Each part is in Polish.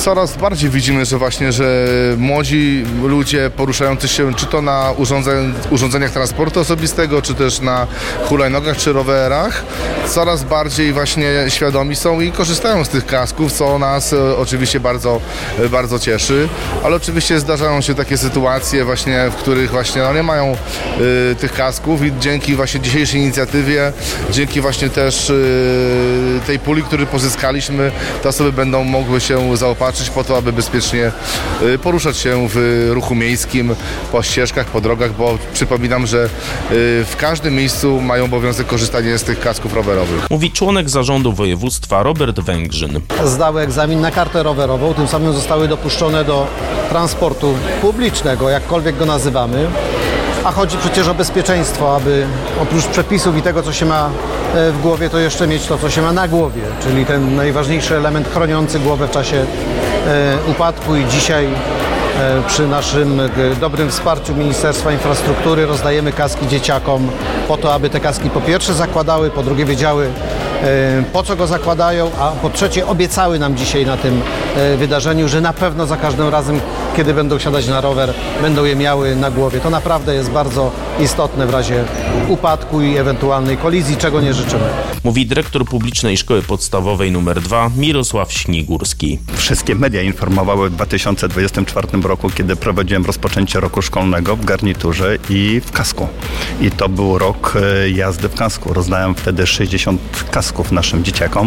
Coraz bardziej widzimy, że właśnie, że młodzi ludzie poruszający się czy to na urządzeniach transportu osobistego, czy też na hulajnogach, czy rowerach, coraz bardziej właśnie świadomi są i korzystają z tych kasków, co nas oczywiście bardzo, bardzo cieszy, ale oczywiście zdarzają się takie sytuacje właśnie, w których właśnie nie mają tych kasków i dzięki właśnie dzisiejszej inicjatywie, dzięki właśnie też tej puli, który pozyskaliśmy, te osoby będą mogły się zaopatrzyć po to, aby bezpiecznie poruszać się w ruchu miejskim, po ścieżkach, po drogach, bo przypominam, że w każdym miejscu mają obowiązek korzystania z tych kasków rowerowych. Mówi członek zarządu województwa Robert Węgrzyn. Zdały egzamin na kartę rowerową, tym samym zostały dopuszczone do transportu publicznego, jakkolwiek go nazywamy. A chodzi przecież o bezpieczeństwo, aby oprócz przepisów i tego, co się ma w głowie, to jeszcze mieć to, co się ma na głowie, czyli ten najważniejszy element chroniący głowę w czasie upadku i dzisiaj przy naszym dobrym wsparciu Ministerstwa Infrastruktury rozdajemy kaski dzieciakom po to, aby te kaski po pierwsze zakładały, po drugie wiedziały, po co go zakładają, a po trzecie obiecały nam dzisiaj na tym wydarzeniu, że na pewno za każdym razem, kiedy będą siadać na rower, będą je miały na głowie. To naprawdę jest bardzo istotne w razie upadku i ewentualnej kolizji, czego nie życzymy. Mówi dyrektor Publicznej Szkoły Podstawowej nr 2 Mirosław Śnigórski. Wszystkie media informowały w 2024 roku, kiedy prowadziłem rozpoczęcie roku szkolnego w garniturze i w kasku. I to był rok jazdy w kasku. Rozdałem wtedy 60 kasków naszym dzieciakom.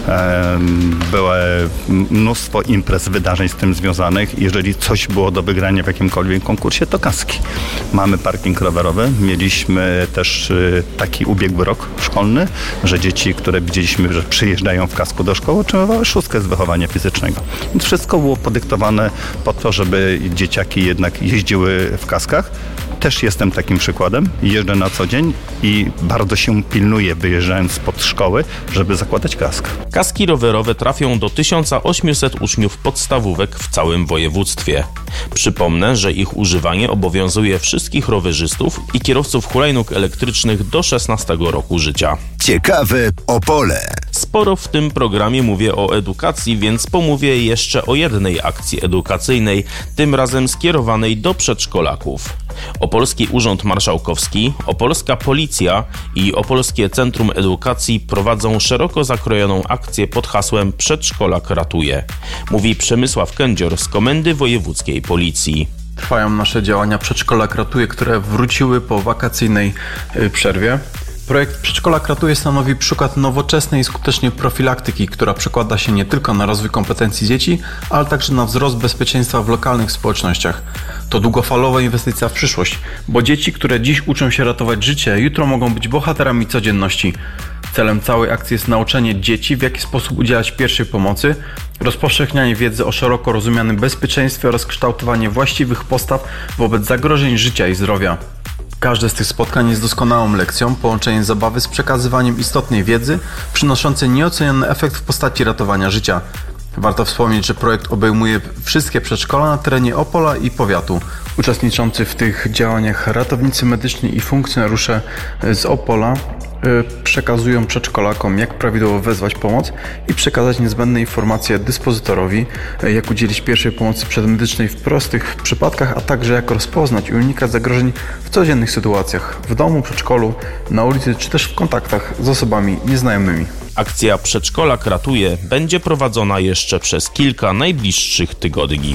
Było mnóstwo imprez, wydarzeń z tym związanych. Jeżeli coś było do wygrania w jakimkolwiek konkursie, to kaski. Mamy parking rowerowy. Mieliśmy też taki ubiegły rok szkolny, że dzieci, które widzieliśmy, że przyjeżdżają w kasku do szkoły, otrzymywały 6 z wychowania fizycznego. Więc wszystko było podyktowane po to, żeby dzieciaki jednak jeździły w kaskach. Też jestem takim przykładem. Jeżdżę na co dzień i bardzo się pilnuję, wyjeżdżając spod szkoły, żeby zakładać kask. Kaski rowerowe trafią do 1800 uczniów podstawówek w całym województwie. Przypomnę, że ich używanie obowiązuje wszystkich rowerzystów i kierowców hulajnóg elektrycznych do 16 roku życia. Ciekawe Opole. Sporo w tym programie mówię o edukacji, więc pomówię jeszcze o jednej akcji edukacyjnej, tym razem skierowanej do przedszkolaków. Opolski Urząd Marszałkowski, Opolska Policja i Opolskie Centrum Edukacji prowadzą szeroko zakrojoną akcję pod hasłem Przedszkolak ratuje. Mówi Przemysław Kędzior z Komendy Wojewódzkiej Policji. Trwają nasze działania Przedszkolak ratuje, które wróciły po wakacyjnej przerwie. Projekt Przedszkolak ratuje stanowi przykład nowoczesnej i skutecznej profilaktyki, która przekłada się nie tylko na rozwój kompetencji dzieci, ale także na wzrost bezpieczeństwa w lokalnych społecznościach. To długofalowa inwestycja w przyszłość, bo dzieci, które dziś uczą się ratować życie, jutro mogą być bohaterami codzienności. Celem całej akcji jest nauczenie dzieci, w jaki sposób udzielać pierwszej pomocy, rozpowszechnianie wiedzy o szeroko rozumianym bezpieczeństwie oraz kształtowanie właściwych postaw wobec zagrożeń życia i zdrowia. Każde z tych spotkań jest doskonałą lekcją, połączeniem zabawy z przekazywaniem istotnej wiedzy, przynoszącej nieoceniony efekt w postaci ratowania życia. Warto wspomnieć, że projekt obejmuje wszystkie przedszkola na terenie Opola i powiatu. Uczestniczący w tych działaniach ratownicy medyczni i funkcjonariusze z Opola przekazują przedszkolakom, jak prawidłowo wezwać pomoc i przekazać niezbędne informacje dyspozytorowi, jak udzielić pierwszej pomocy przedmedycznej w prostych przypadkach, a także jak rozpoznać i unikać zagrożeń w codziennych sytuacjach, w domu, przedszkolu, na ulicy czy też w kontaktach z osobami nieznajomymi. Akcja Przedszkolak ratuje będzie prowadzona jeszcze przez kilka najbliższych tygodni.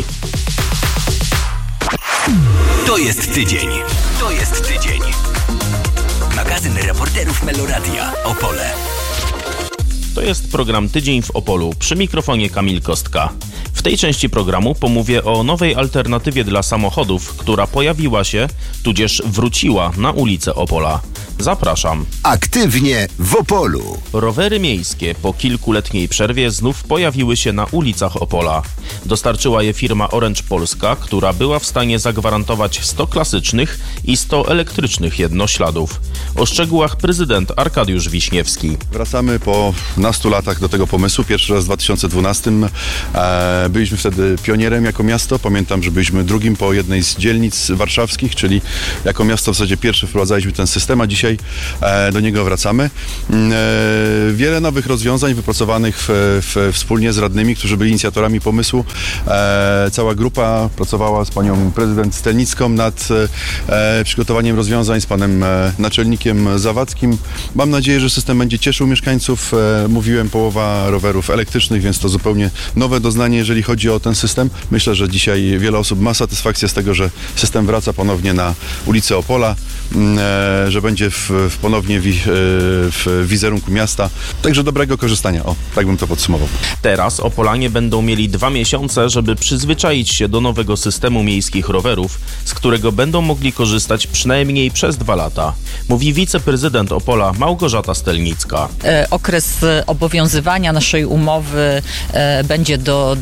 To jest tydzień. To jest tydzień. Magazyn reporterów Meloradia Opole. To jest program Tydzień w Opolu. Przy mikrofonie Kamil Kostka. W tej części programu pomówię o nowej alternatywie dla samochodów, która pojawiła się, tudzież wróciła na ulicę Opola. Zapraszam. Aktywnie w Opolu. Rowery miejskie po kilkuletniej przerwie znów pojawiły się na ulicach Opola. Dostarczyła je firma Orange Polska, która była w stanie zagwarantować 100 klasycznych i 100 elektrycznych jednośladów. O szczegółach prezydent Arkadiusz Wiśniewski. Wracamy po nastu latach do tego pomysłu. Pierwszy raz w 2012 Byliśmy wtedy pionierem jako miasto. Pamiętam, że byliśmy drugim po jednej z dzielnic warszawskich, czyli jako miasto w zasadzie pierwszy wprowadzaliśmy ten system, a dzisiaj do niego wracamy. Wiele nowych rozwiązań wypracowanych wspólnie z radnymi, którzy byli inicjatorami pomysłu. Cała grupa pracowała z panią prezydent Stelnicką nad przygotowaniem rozwiązań, z panem naczelnikiem Zawadzkim. Mam nadzieję, że system będzie cieszył mieszkańców. Mówiłem, połowa rowerów elektrycznych, więc to zupełnie nowe doznanie, jeżeli chodzi o ten system. Myślę, że dzisiaj wiele osób ma satysfakcję z tego, że system wraca ponownie na ulicę Opola, że będzie ponownie w wizerunku miasta. Także dobrego korzystania. O, tak bym to podsumował. Teraz Opolanie będą mieli 2 miesiące, żeby przyzwyczaić się do nowego systemu miejskich rowerów, z którego będą mogli korzystać przynajmniej przez 2 lata. Mówi wiceprezydent Opola Małgorzata Stelnicka. Okres obowiązywania naszej umowy będzie do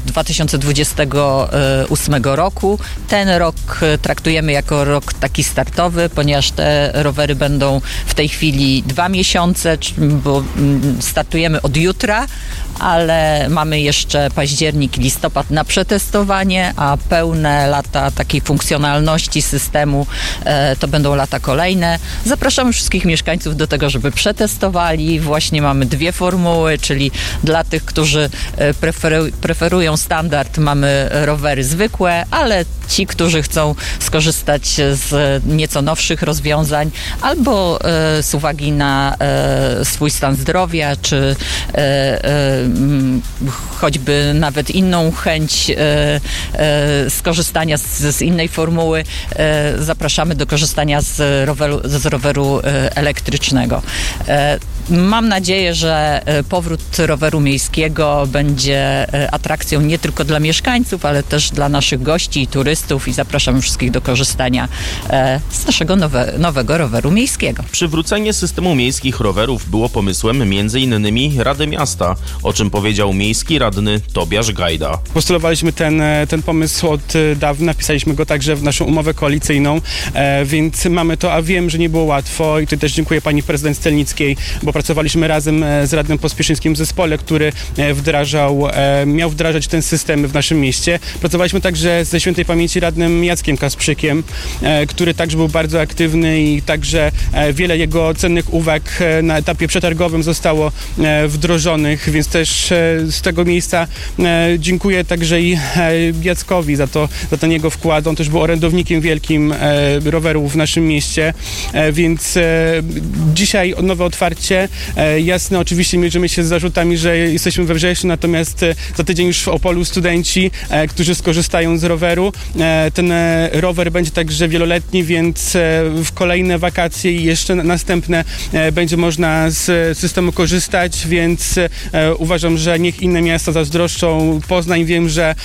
2028 roku. Ten rok traktujemy jako rok taki startowy, ponieważ te rowery będą w tej chwili 2 miesiące, bo startujemy od jutra, ale mamy jeszcze październik i listopad na przetestowanie, a pełne lata takiej funkcjonalności systemu to będą lata kolejne. Zapraszamy wszystkich mieszkańców do tego, żeby przetestowali. Właśnie mamy 2 formuły, czyli dla tych, którzy preferują standard, mamy rowery zwykłe, ale ci, którzy chcą skorzystać z nieco nowszych rozwiązań albo z uwagi na swój stan zdrowia, czy choćby nawet inną chęć skorzystania z innej formuły, zapraszamy do korzystania z roweru elektrycznego. Mam nadzieję, że powrót roweru miejskiego będzie atrakcją nie tylko dla mieszkańców, ale też dla naszych gości i turystów i zapraszamy wszystkich do korzystania z naszego nowego roweru miejskiego. Przywrócenie systemu miejskich rowerów było pomysłem m.in. Rady Miasta, o czym powiedział miejski radny Tobiasz Gajda. Postulowaliśmy ten pomysł od dawna, pisaliśmy go także w naszą umowę koalicyjną, więc mamy to, a wiem, że nie było łatwo i tutaj też dziękuję pani prezydent Stelnickiej, bo pracowaliśmy razem z radnym Pospieszyńskim w zespole, który miał wdrażać ten system w naszym mieście. Pracowaliśmy także ze świętej pamięci radnym Jackiem Kasprzykiem, który także był bardzo aktywny i także wiele jego cennych uwag na etapie przetargowym zostało wdrożonych, więc też z tego miejsca dziękuję także i Jackowi za ten jego wkład. On też był orędownikiem wielkim rowerów w naszym mieście, więc dzisiaj nowe otwarcie. Jasne, oczywiście mierzymy się z zarzutami, że jesteśmy we wrześniu, natomiast za tydzień już w Opolu studenci, którzy skorzystają z roweru. Ten rower będzie także wieloletni, więc w kolejne wakacje i jeszcze następne będzie można z systemu korzystać, więc uważam, że niech inne miasta zazdroszczą. Poznań, wiem, że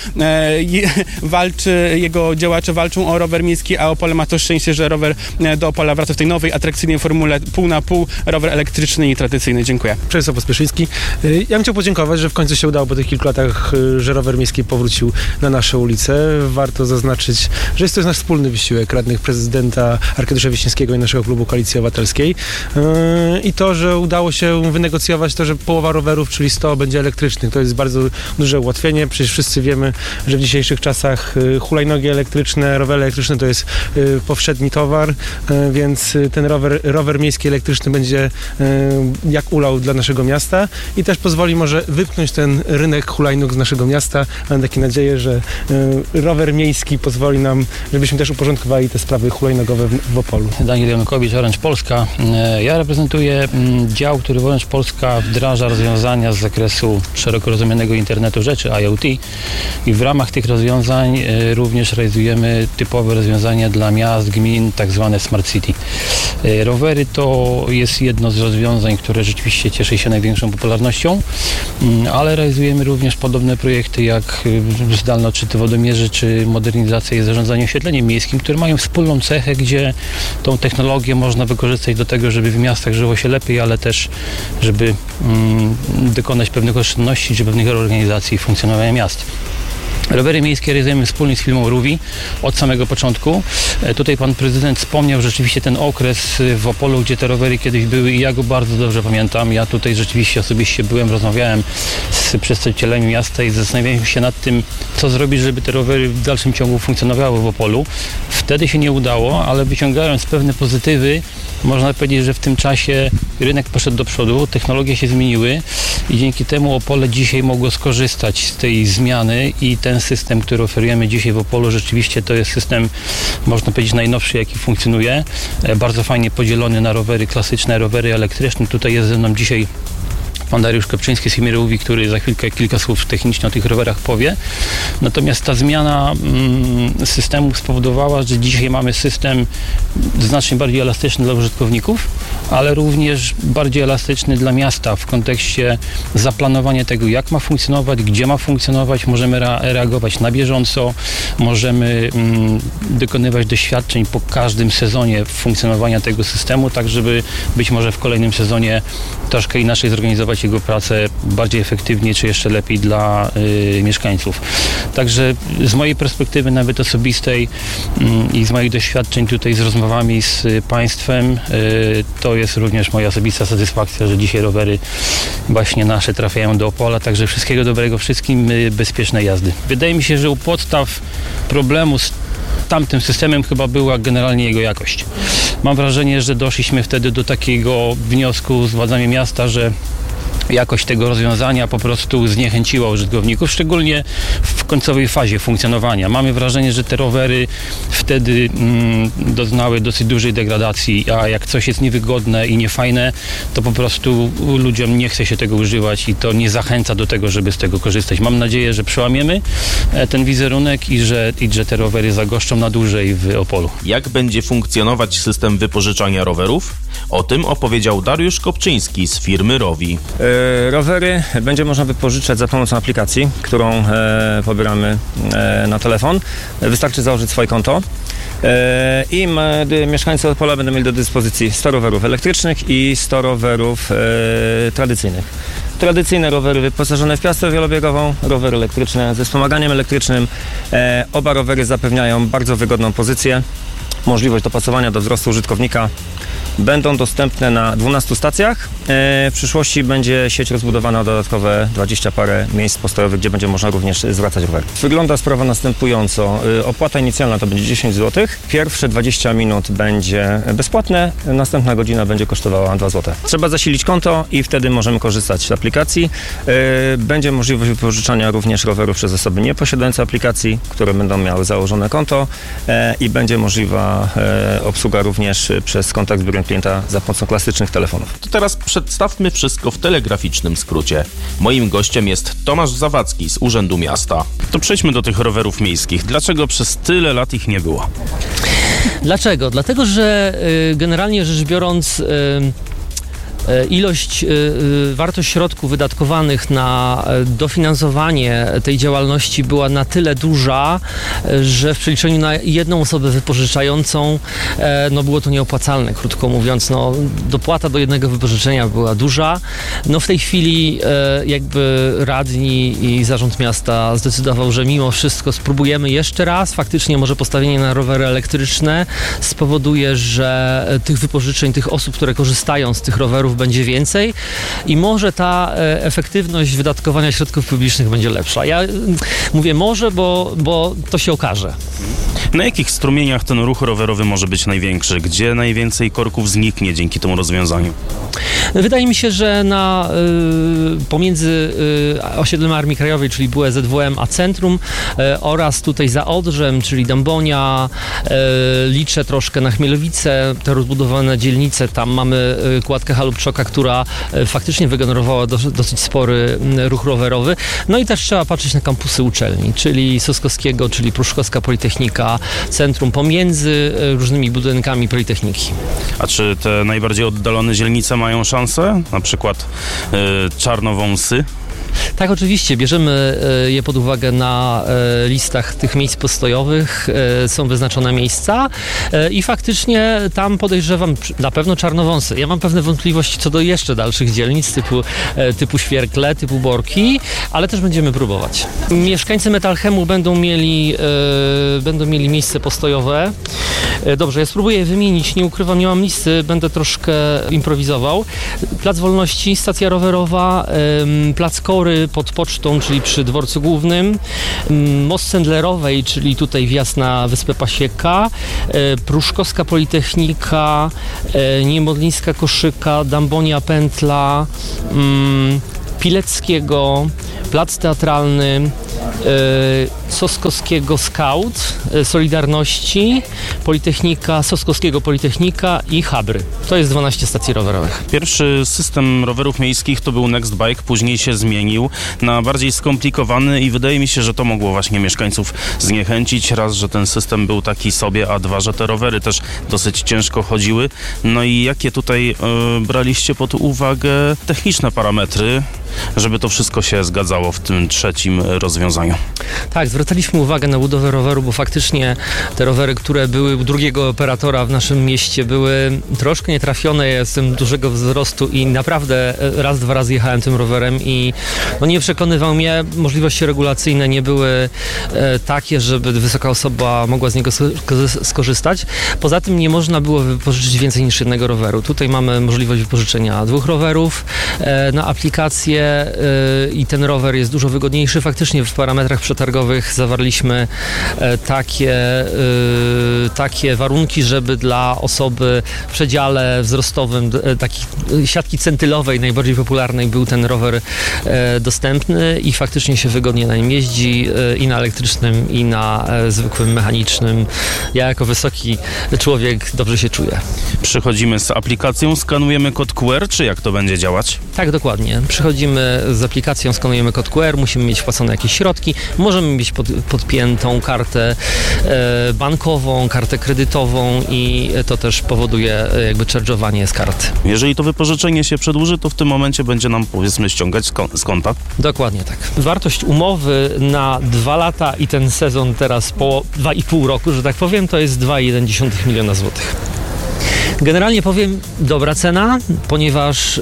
jego działacze walczą o rower miejski, a Opole ma to szczęście, że rower do Opola wraca w tej nowej, atrakcyjnej formule pół na pół, rower elektryczny i tradycyjny. Dziękuję. Przemysław Pospieszyński. Ja bym chciał podziękować, że w końcu się udało po tych kilku latach, że rower miejski powrócił na nasze ulice. Warto zaznaczyć, że jest to nasz wspólny wysiłek radnych prezydenta Arkadiusza Wiśniewskiego i naszego klubu Koalicji Obywatelskiej. I to, że udało się wynegocjować to, że połowa rowerów, czyli 100, będzie elektrycznych. To jest bardzo duże ułatwienie. Przecież wszyscy wiemy, że w dzisiejszych czasach hulajnogi elektryczne, rowery elektryczne to jest powszedni towar, więc ten rower miejski elektryczny będzie jak ulał dla naszego miasta i też pozwoli może wypchnąć ten rynek hulajnóg z naszego miasta. Mam takie nadzieję, że rower miejski pozwoli nam, żebyśmy też uporządkowali te sprawy hulajnogowe w Opolu. Daniel Janukowicz, Orange Polska. Ja reprezentuję dział, który w Orange Polska wdraża rozwiązania z zakresu szeroko rozumianego internetu rzeczy, IoT, i w ramach tych rozwiązań również realizujemy typowe rozwiązania dla miast, gmin, tak zwane Smart City. Rowery to jest jedno z rozwiązań, które rzeczywiście cieszy się największą popularnością, ale realizujemy również podobne projekty jak zdalne odczyty wodomierzy czy modernizacja i zarządzanie oświetleniem miejskim, które mają wspólną cechę, gdzie tą technologię można wykorzystać do tego, żeby w miastach żyło się lepiej, ale też żeby dokonać pewnych oszczędności czy pewnych reorganizacji funkcjonowania miast. Rowery miejskie realizujemy wspólnie z firmą Ruvi od samego początku. Tutaj pan prezydent wspomniał rzeczywiście ten okres w Opolu, gdzie te rowery kiedyś były i ja go bardzo dobrze pamiętam. Ja tutaj rzeczywiście osobiście rozmawiałem z przedstawicielami miasta i zastanawiałem się nad tym, co zrobić, żeby te rowery w dalszym ciągu funkcjonowały w Opolu. Wtedy się nie udało, ale wyciągając pewne pozytywy, można powiedzieć, że w tym czasie rynek poszedł do przodu, technologie się zmieniły i dzięki temu Opole dzisiaj mogło skorzystać z tej zmiany i ten system, który oferujemy dzisiaj w Opolu, rzeczywiście to jest system, można powiedzieć, najnowszy, jaki funkcjonuje. Bardzo fajnie podzielony na rowery klasyczne, rowery elektryczne. Tutaj jest ze mną dzisiaj pan Dariusz Kopczyński z firmy Ruvi, który za chwilkę kilka słów technicznie o tych rowerach powie. Natomiast ta zmiana systemu spowodowała, że dzisiaj mamy system znacznie bardziej elastyczny dla użytkowników, ale również bardziej elastyczny dla miasta w kontekście zaplanowania tego, jak ma funkcjonować, gdzie ma funkcjonować. Możemy reagować na bieżąco, możemy dokonywać doświadczeń po każdym sezonie funkcjonowania tego systemu, tak żeby być może w kolejnym sezonie troszkę inaczej zorganizować jego pracę bardziej efektywnie, czy jeszcze lepiej dla mieszkańców. Także z mojej perspektywy nawet osobistej i z moich doświadczeń tutaj z rozmowami z państwem, to jest również moja osobista satysfakcja, że dzisiaj rowery właśnie nasze trafiają do Opola, także wszystkiego dobrego wszystkim, bezpiecznej jazdy. Wydaje mi się, że u podstaw problemu z tamtym systemem chyba była generalnie jego jakość. Mam wrażenie, że doszliśmy wtedy do takiego wniosku z władzami miasta, że jakość tego rozwiązania po prostu zniechęciła użytkowników, szczególnie w końcowej fazie funkcjonowania. Mamy wrażenie, że te rowery wtedy doznały dosyć dużej degradacji, a jak coś jest niewygodne i niefajne, to po prostu ludziom nie chce się tego używać i to nie zachęca do tego, żeby z tego korzystać. Mam nadzieję, że przełamiemy ten wizerunek i że te rowery zagoszczą na dłużej w Opolu. Jak będzie funkcjonować system wypożyczania rowerów? O tym opowiedział Dariusz Kopczyński z firmy Ruvi. Rowery będzie można wypożyczać za pomocą aplikacji, którą pobieramy na telefon. Wystarczy założyć swoje konto i mieszkańcy Opola będą mieli do dyspozycji 100 rowerów elektrycznych i 100 rowerów tradycyjnych. Tradycyjne rowery wyposażone w piastę wielobiegową, rowery elektryczne ze wspomaganiem elektrycznym. Oba rowery zapewniają bardzo wygodną pozycję, możliwość dopasowania do wzrostu użytkownika. Będą dostępne na 12 stacjach. W przyszłości będzie sieć rozbudowana o dodatkowe 20 parę miejsc postojowych, gdzie będzie można również zwracać rowery. Wygląda sprawa następująco. Opłata inicjalna to będzie 10 zł. Pierwsze 20 minut będzie bezpłatne, następna godzina będzie kosztowała 2 zł. Trzeba zasilić konto i wtedy możemy korzystać z aplikacji. Będzie możliwość wypożyczania również rowerów przez osoby nieposiadające aplikacji, które będą miały założone konto i będzie możliwa obsługa również przez kontakt z biurem klienta za pomocą klasycznych telefonów. To teraz przedstawmy wszystko w telegraficznym skrócie. Moim gościem jest Tomasz Zawadzki z Urzędu Miasta. To przejdźmy do tych rowerów miejskich. Dlaczego przez tyle lat ich nie było? Dlaczego? Dlatego, że generalnie rzecz biorąc wartość środków wydatkowanych na dofinansowanie tej działalności była na tyle duża, że w przeliczeniu na jedną osobę wypożyczającą było to nieopłacalne, krótko mówiąc. Dopłata do jednego wypożyczenia była duża. W tej chwili jakby radni i zarząd miasta zdecydował, że mimo wszystko spróbujemy jeszcze raz. Faktycznie może postawienie na rowery elektryczne spowoduje, że tych wypożyczeń, tych osób, które korzystają z tych rowerów będzie więcej i może ta efektywność wydatkowania środków publicznych będzie lepsza. Ja mówię może, bo to się okaże. Na jakich strumieniach ten ruch rowerowy może być największy? Gdzie najwięcej korków zniknie dzięki temu rozwiązaniu? Wydaje mi się, że pomiędzy osiedlem Armii Krajowej, czyli byłe ZWM, a centrum oraz tutaj za Odrzem, czyli Dębonia, liczę troszkę na Chmielowice, te rozbudowane dzielnice, tam mamy kładkę Halubczoka, która faktycznie wygenerowała dosyć spory ruch rowerowy. I też trzeba patrzeć na kampusy uczelni, czyli Soskowskiego, czyli Pruszkowska Politechnika, centrum pomiędzy różnymi budynkami Politechniki. A czy te najbardziej oddalone dzielnice mają szansę? Na przykład Czarnowąsy? Tak, oczywiście. Bierzemy je pod uwagę na listach tych miejsc postojowych. Są wyznaczone miejsca i faktycznie tam podejrzewam na pewno czarnowąsy. Ja mam pewne wątpliwości co do jeszcze dalszych dzielnic typu Świerkle, typu Borki, ale też będziemy próbować. Mieszkańcy Metalchemu będą mieli miejsce postojowe. Dobrze, ja spróbuję je wymienić. Nie ukrywam, nie mam listy, będę troszkę improwizował. Plac Wolności, stacja rowerowa, Plac Kory pod pocztą, czyli przy dworcu głównym, Most Sendlerowej, czyli tutaj wjazd na Wyspę Pasieka, Pruszkowska Politechnika, Niemodlińska Koszyka, Dambonia Pętla, Pileckiego, Plac Teatralny, Soskowskiego Scout, Solidarności, Soskowskiego Politechnika i Habry. To jest 12 stacji rowerowych. Pierwszy system rowerów miejskich to był Nextbike, później się zmienił na bardziej skomplikowany i wydaje mi się, że to mogło właśnie mieszkańców zniechęcić. Raz, że ten system był taki sobie, a dwa, że te rowery też dosyć ciężko chodziły. No i jakie tutaj braliście pod uwagę techniczne parametry, żeby to wszystko się zgadzało w tym trzecim rozwiązaniu? Tak, zwracaliśmy uwagę na budowę roweru, bo faktycznie te rowery, które były u drugiego operatora w naszym mieście, były troszkę nietrafione. Ja jestem dużego wzrostu i naprawdę raz, dwa razy jechałem tym rowerem i nie przekonywał mnie. Możliwości regulacyjne nie były takie, żeby wysoka osoba mogła z niego skorzystać. Poza tym nie można było wypożyczyć więcej niż jednego roweru. Tutaj mamy możliwość wypożyczenia 2 rowerów na aplikację i ten rower jest dużo wygodniejszy. Faktycznie w parametrach przetargowych zawarliśmy takie warunki, żeby dla osoby w przedziale wzrostowym, takiej siatki centylowej, najbardziej popularnej, był ten rower dostępny i faktycznie się wygodnie na nim jeździ i na elektrycznym, i na zwykłym mechanicznym. Ja jako wysoki człowiek dobrze się czuję. Przychodzimy z aplikacją, skanujemy kod QR, czy jak to będzie działać? Tak, dokładnie. Przychodzimy z aplikacją, skanujemy kod QR, musimy mieć wpłacone jakieś środki, możemy mieć podpiętą kartę bankową, kartę kredytową i to też powoduje jakby charge'owanie z karty. Jeżeli to wypożyczenie się przedłuży, to w tym momencie będzie nam, powiedzmy, ściągać z konta? Dokładnie tak. Wartość umowy na 2 lata i ten sezon teraz po 2,5 roku, że tak powiem, to jest 2,1 miliona złotych. Generalnie powiem, dobra cena, ponieważ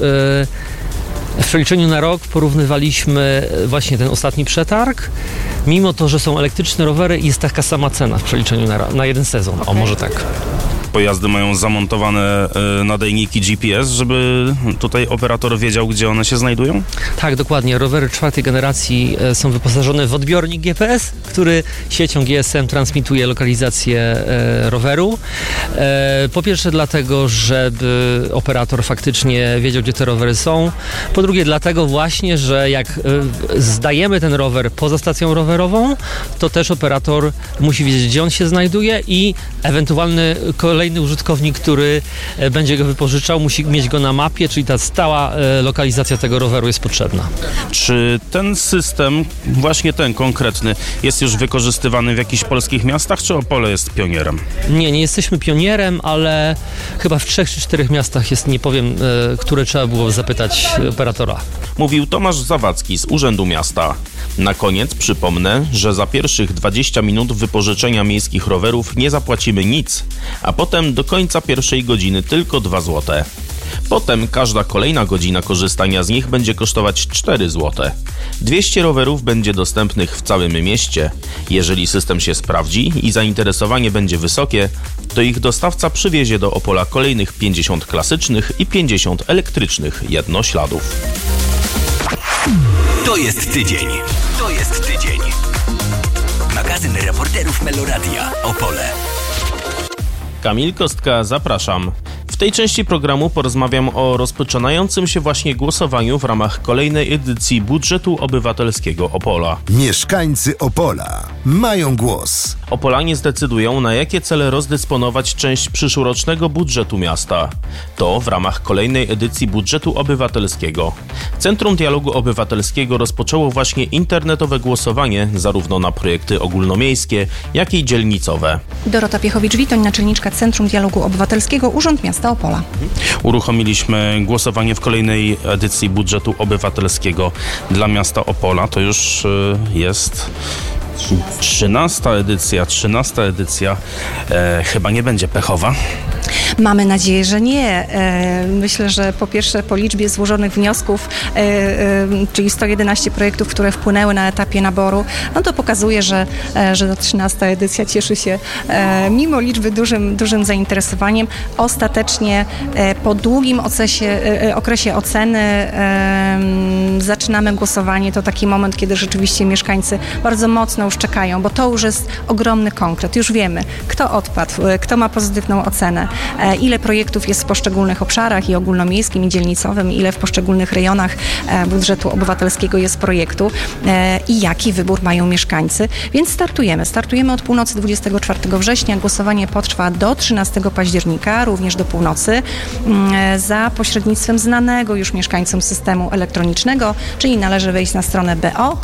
w przeliczeniu na rok porównywaliśmy właśnie ten ostatni przetarg. Mimo to, że są elektryczne rowery, jest taka sama cena w przeliczeniu na jeden sezon. O, może tak. Pojazdy mają zamontowane nadajniki GPS, żeby tutaj operator wiedział, gdzie one się znajdują? Tak, dokładnie. Rowery 4. generacji są wyposażone w odbiornik GPS, który siecią GSM transmituje lokalizację roweru. Po pierwsze dlatego, żeby operator faktycznie wiedział, gdzie te rowery są. Po drugie dlatego właśnie, że jak zdajemy ten rower poza stacją rowerową, to też operator musi wiedzieć, gdzie on się znajduje i ewentualny kolejny użytkownik, który będzie go wypożyczał, musi mieć go na mapie, czyli ta stała lokalizacja tego roweru jest potrzebna. Czy ten system, właśnie ten konkretny, jest już wykorzystywany w jakichś polskich miastach, czy Opole jest pionierem? Nie jesteśmy pionierem, ale chyba w 3 czy 4 miastach jest, nie powiem, które trzeba było zapytać operatora. Mówił Tomasz Zawadzki z Urzędu Miasta. Na koniec przypomnę, że za pierwszych 20 minut wypożyczenia miejskich rowerów nie zapłacimy nic, a potem do końca pierwszej godziny tylko 2 zł. Potem każda kolejna godzina korzystania z nich będzie kosztować 4 zł. 200 rowerów będzie dostępnych w całym mieście. Jeżeli system się sprawdzi i zainteresowanie będzie wysokie, to ich dostawca przywiezie do Opola kolejnych 50 klasycznych i 50 elektrycznych jednośladów. To jest tydzień. To jest tydzień. Magazyn reporterów Meloradia Opole. Kamil Kostka, zapraszam. W tej części programu porozmawiam o rozpoczynającym się właśnie głosowaniu w ramach kolejnej edycji budżetu obywatelskiego Opola. Mieszkańcy Opola mają głos. Opolanie zdecydują, na jakie cele rozdysponować część przyszłorocznego budżetu miasta. To w ramach kolejnej edycji budżetu obywatelskiego. Centrum Dialogu Obywatelskiego rozpoczęło właśnie internetowe głosowanie zarówno na projekty ogólnomiejskie, jak i dzielnicowe. Dorota Piechowicz-Witoń, naczelniczka Centrum Dialogu Obywatelskiego, Urząd Miasta miasta Opola. Uruchomiliśmy głosowanie w kolejnej edycji budżetu obywatelskiego dla miasta Opola. To już jest 13 edycja. Chyba nie będzie pechowa. Mamy nadzieję, że nie. Myślę, że po pierwsze po liczbie złożonych wniosków, czyli 111 projektów, które wpłynęły na etapie naboru, no to pokazuje, że ta 13 edycja cieszy się mimo liczby dużym zainteresowaniem. Ostatecznie po długim okresie oceny zaczynamy głosowanie. To taki moment, kiedy rzeczywiście mieszkańcy bardzo mocno już czekają, bo to już jest ogromny konkret. Już wiemy, kto odpadł, kto ma pozytywną ocenę, ile projektów jest w poszczególnych obszarach i ogólnomiejskim, i dzielnicowym, ile w poszczególnych rejonach budżetu obywatelskiego jest projektu i jaki wybór mają mieszkańcy. Więc startujemy od północy 24 września. Głosowanie potrwa do 13 października, również do północy, za pośrednictwem znanego już mieszkańcom systemu elektronicznego, czyli należy wejść na stronę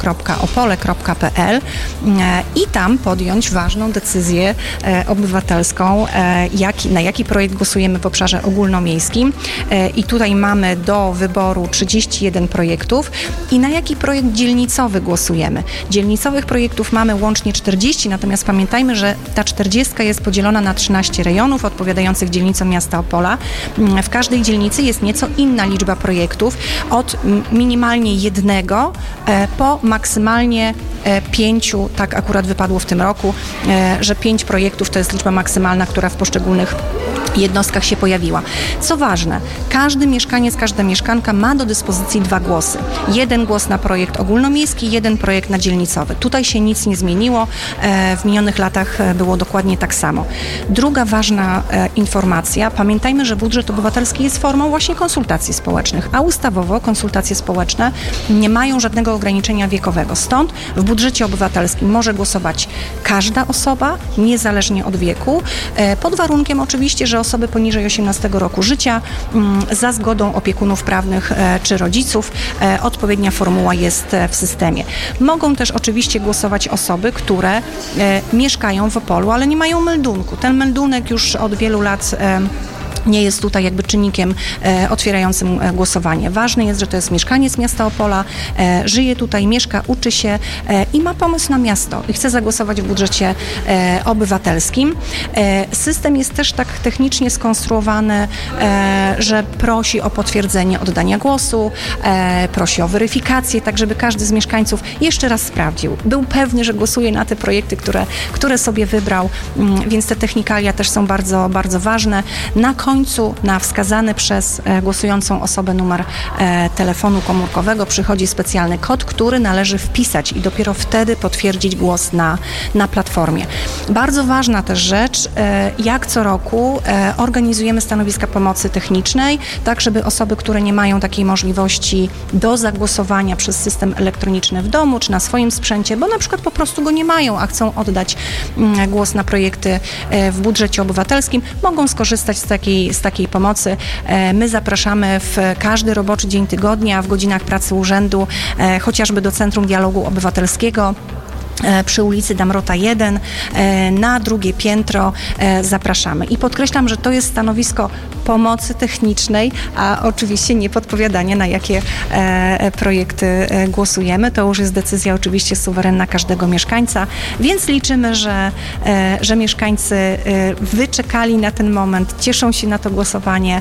bo.opole.pl i tam podjąć ważną decyzję obywatelską, na jaki projekt głosujemy w obszarze ogólnomiejskim. I tutaj mamy do wyboru 31 projektów i na jaki projekt dzielnicowy głosujemy. Dzielnicowych projektów mamy łącznie 40, natomiast pamiętajmy, że ta 40 jest podzielona na 13 rejonów odpowiadających dzielnicom miasta Opola. W każdej dzielnicy jest nieco inna liczba projektów, od minimalnie 1 po maksymalnie 5, tak akurat wypadło w tym roku, że 5 projektów to jest liczba maksymalna, która w poszczególnych jednostkach się pojawiła. Co ważne, każdy mieszkaniec, każda mieszkanka ma do dyspozycji 2 głosy. 1 głos na projekt ogólnomiejski, 1 projekt na dzielnicowy. Tutaj się nic nie zmieniło. W minionych latach było dokładnie tak samo. Druga ważna informacja. Pamiętajmy, że budżet obywatelski jest formą właśnie konsultacji społecznych, a ustawowo konsultacje społeczne nie mają żadnego ograniczenia wiekowego. Stąd w budżecie obywatelskim może głosować każda osoba, niezależnie od wieku, pod warunkiem oczywiście, że osoby poniżej 18 roku życia, za zgodą opiekunów prawnych czy rodziców. Odpowiednia formuła jest w systemie. Mogą też oczywiście głosować osoby, które mieszkają w Opolu, ale nie mają meldunku. Ten meldunek już od wielu lat nie jest tutaj jakby czynnikiem otwierającym głosowanie. Ważne jest, że to jest mieszkaniec miasta Opola, żyje tutaj, mieszka, uczy się i ma pomysł na miasto i chce zagłosować w budżecie obywatelskim. System jest też tak technicznie skonstruowany, że prosi o potwierdzenie oddania głosu, prosi o weryfikację, tak żeby każdy z mieszkańców jeszcze raz sprawdził. Był pewny, że głosuje na te projekty, które sobie wybrał, więc te technikalia też są bardzo, bardzo ważne. Na końcu na wskazany przez głosującą osobę numer telefonu komórkowego przychodzi specjalny kod, który należy wpisać i dopiero wtedy potwierdzić głos na platformie. Bardzo ważna też rzecz, jak co roku organizujemy stanowiska pomocy technicznej, tak żeby osoby, które nie mają takiej możliwości do zagłosowania przez system elektroniczny w domu czy na swoim sprzęcie, bo na przykład po prostu go nie mają, a chcą oddać głos na projekty w budżecie obywatelskim, mogą skorzystać z takiej pomocy. My zapraszamy w każdy roboczy dzień tygodnia w godzinach pracy urzędu, chociażby do Centrum Dialogu Obywatelskiego przy ulicy Damrota 1, na 2. piętro zapraszamy. I podkreślam, że to jest stanowisko pomocy technicznej, a oczywiście nie podpowiadanie, na jakie projekty głosujemy. To już jest decyzja oczywiście suwerenna każdego mieszkańca, więc liczymy, że mieszkańcy wyczekali na ten moment, cieszą się na to głosowanie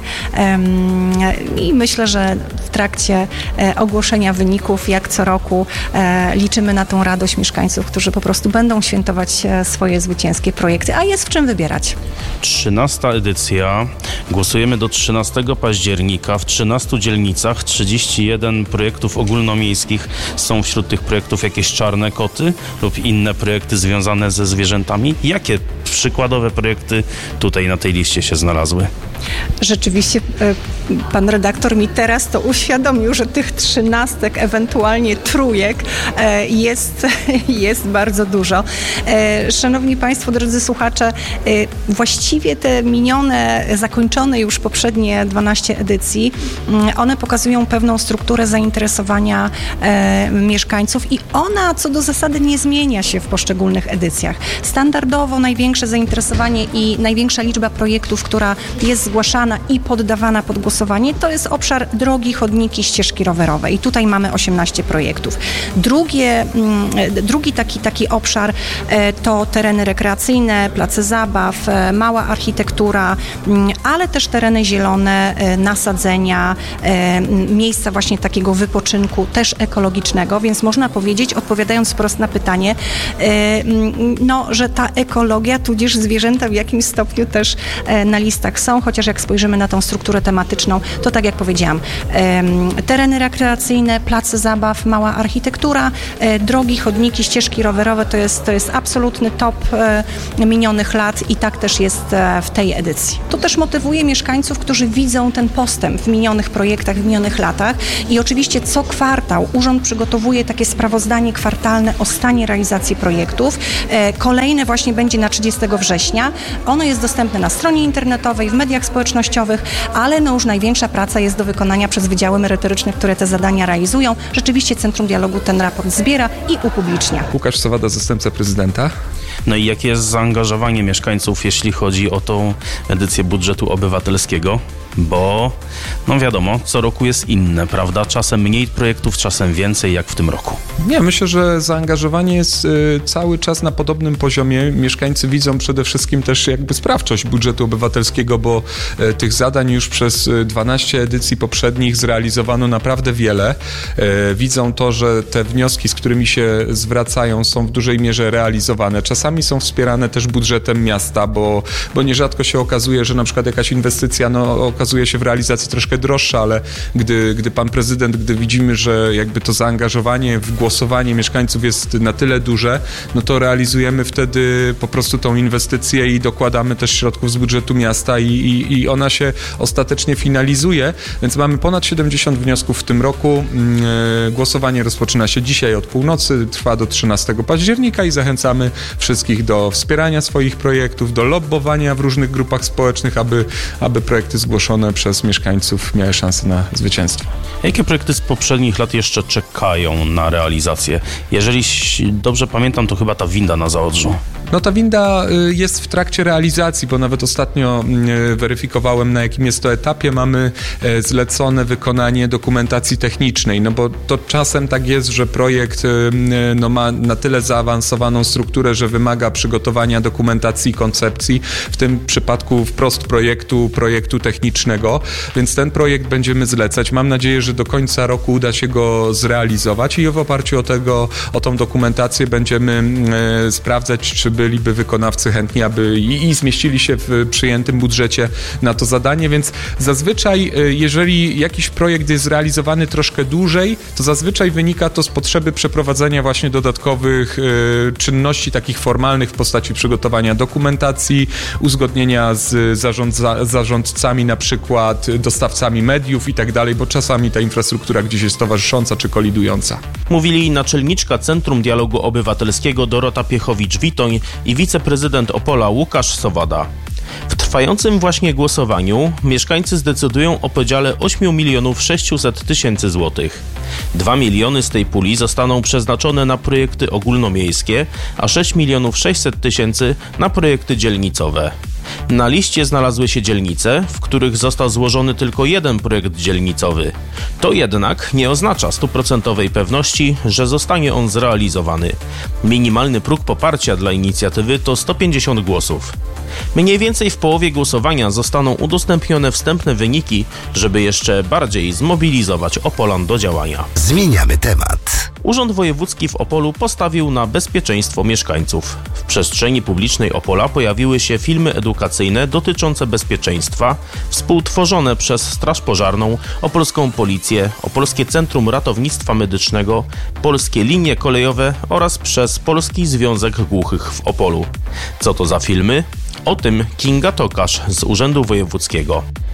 i myślę, że w trakcie ogłoszenia wyników, jak co roku, liczymy na tą radość mieszkańców, którzy po prostu będą świętować swoje zwycięskie projekty, a jest w czym wybierać. 13 edycja. Głosujemy do 13 października. W 13 dzielnicach 31 projektów ogólnomiejskich. Są wśród tych projektów jakieś czarne koty lub inne projekty związane ze zwierzętami? Jakie przykładowe projekty tutaj na tej liście się znalazły? Rzeczywiście pan redaktor mi teraz to uświadomił, że tych 13, ewentualnie trójek jest bardzo dużo. Szanowni Państwo, drodzy słuchacze, właściwie te minione, zakończone już poprzednie 12 edycji, one pokazują pewną strukturę zainteresowania mieszkańców i ona co do zasady nie zmienia się w poszczególnych edycjach. Standardowo największe zainteresowanie i największa liczba projektów, która jest zgłaszana i poddawana pod głosowanie, to jest obszar drogi, chodniki, ścieżki rowerowe i tutaj mamy 18 projektów. Drugi taki obszar to tereny rekreacyjne, place zabaw, mała architektura, ale też tereny zielone, nasadzenia, miejsca właśnie takiego wypoczynku, też ekologicznego, więc można powiedzieć, odpowiadając wprost na pytanie, że ta ekologia, tudzież zwierzęta w jakimś stopniu też na listach są, chociaż jak spojrzymy na tą strukturę tematyczną, to tak jak powiedziałam, tereny rekreacyjne, place zabaw, mała architektura, drogi, chodniki, ścieżki rowerowe to jest absolutny top minionych lat i tak też jest w tej edycji. To też motywuje mieszkańców, którzy widzą ten postęp w minionych projektach, w minionych latach i oczywiście co kwartał urząd przygotowuje takie sprawozdanie kwartalne o stanie realizacji projektów. Kolejne właśnie będzie na 30 września. Ono jest dostępne na stronie internetowej, w mediach społecznościowych, ale już największa praca jest do wykonania przez wydziały merytoryczne, które te zadania realizują. Rzeczywiście Centrum Dialogu ten raport zbiera i upublicznia. Łukasz Sowada, zastępca prezydenta. No i jakie jest zaangażowanie mieszkańców, jeśli chodzi o tą edycję budżetu obywatelskiego? Bo, wiadomo, co roku jest inne, prawda? Czasem mniej projektów, czasem więcej, jak w tym roku. Nie, myślę, że zaangażowanie jest cały czas na podobnym poziomie. Mieszkańcy widzą przede wszystkim też jakby sprawczość budżetu obywatelskiego, bo tych zadań już przez 12 edycji poprzednich zrealizowano naprawdę wiele. Widzą to, że te wnioski, z którymi się zwracają, są w dużej mierze realizowane. Czasami są wspierane też budżetem miasta, bo nierzadko się okazuje, że na przykład jakaś inwestycja okazuje się w realizacji troszkę droższa, ale gdy pan prezydent, gdy widzimy, że jakby to zaangażowanie w głosowanie mieszkańców jest na tyle duże, no to realizujemy wtedy po prostu tą inwestycję i dokładamy też środków z budżetu miasta i ona się ostatecznie finalizuje, więc mamy ponad 70 wniosków w tym roku. Głosowanie rozpoczyna się dzisiaj od północy, trwa do 13 października i zachęcamy wszystkich do wspierania swoich projektów, do lobbowania w różnych grupach społecznych, aby projekty zgłoszone przez mieszkańców miały szansę na zwycięstwo. Jakie projekty z poprzednich lat jeszcze czekają na realizację? Jeżeli dobrze pamiętam, to chyba ta winda na Zaodrzu. No ta winda jest w trakcie realizacji, bo nawet ostatnio weryfikowałem, na jakim jest to etapie. Mamy zlecone wykonanie dokumentacji technicznej, no bo to czasem tak jest, że projekt ma na tyle zaawansowaną strukturę, że wymaga przygotowania dokumentacji i koncepcji, w tym przypadku wprost projektu technicznego, więc ten projekt będziemy zlecać. Mam nadzieję, że do końca roku uda się go zrealizować i w oparciu o tą dokumentację będziemy sprawdzać, czy byliby wykonawcy chętni, aby i zmieścili się w przyjętym budżecie na to zadanie, więc zazwyczaj, jeżeli jakiś projekt jest zrealizowany troszkę dłużej, to zazwyczaj wynika to z potrzeby przeprowadzenia właśnie dodatkowych czynności takich formalnych w postaci przygotowania dokumentacji, uzgodnienia z zarządcami, na przykład dostawcami mediów i tak dalej, bo czasami ta infrastruktura gdzieś jest towarzysząca czy kolidująca. Mówili naczelniczka Centrum Dialogu Obywatelskiego Dorota Piechowicz-Witoń i wiceprezydent Opola Łukasz Sowada. W trwającym właśnie głosowaniu mieszkańcy zdecydują o podziale 8 600 000 złotych. 2 miliony z tej puli zostaną przeznaczone na projekty ogólnomiejskie, a 6 600 000 na projekty dzielnicowe. Na liście znalazły się dzielnice, w których został złożony tylko jeden projekt dzielnicowy. To jednak nie oznacza 100% pewności, że zostanie on zrealizowany. Minimalny próg poparcia dla inicjatywy to 150 głosów. Mniej więcej w połowie głosowania zostaną udostępnione wstępne wyniki, żeby jeszcze bardziej zmobilizować Opolan do działania. Zmieniamy temat. Urząd Wojewódzki w Opolu postawił na bezpieczeństwo mieszkańców. W przestrzeni publicznej Opola pojawiły się filmy edukacyjne dotyczące bezpieczeństwa, współtworzone przez Straż Pożarną, Opolską Policję, Opolskie Centrum Ratownictwa Medycznego, Polskie Linie Kolejowe oraz przez Polski Związek Głuchych w Opolu. Co to za filmy? O tym Kinga Tokarz z Urzędu Wojewódzkiego.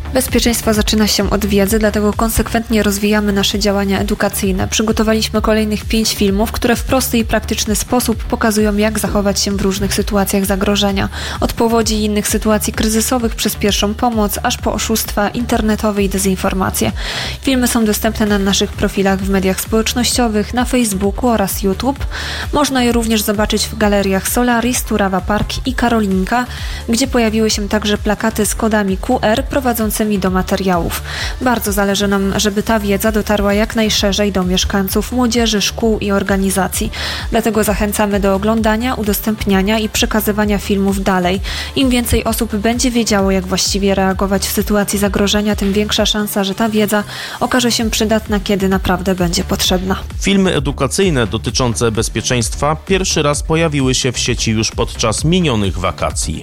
Bezpieczeństwo zaczyna się od wiedzy, dlatego konsekwentnie rozwijamy nasze działania edukacyjne. Przygotowaliśmy kolejnych 5 filmów, które w prosty i praktyczny sposób pokazują, jak zachować się w różnych sytuacjach zagrożenia. Od powodzi i innych sytuacji kryzysowych przez pierwszą pomoc, aż po oszustwa internetowe i dezinformacje. Filmy są dostępne na naszych profilach w mediach społecznościowych, na Facebooku oraz YouTube. Można je również zobaczyć w galeriach Solaris, Turawa Park i Karolinka, gdzie pojawiły się także plakaty z kodami QR prowadzącymi do materiałów. Bardzo zależy nam, żeby ta wiedza dotarła jak najszerzej do mieszkańców, młodzieży, szkół i organizacji. Dlatego zachęcamy do oglądania, udostępniania i przekazywania filmów dalej. Im więcej osób będzie wiedziało, jak właściwie reagować w sytuacji zagrożenia, tym większa szansa, że ta wiedza okaże się przydatna, kiedy naprawdę będzie potrzebna. Filmy edukacyjne dotyczące bezpieczeństwa pierwszy raz pojawiły się w sieci już podczas minionych wakacji.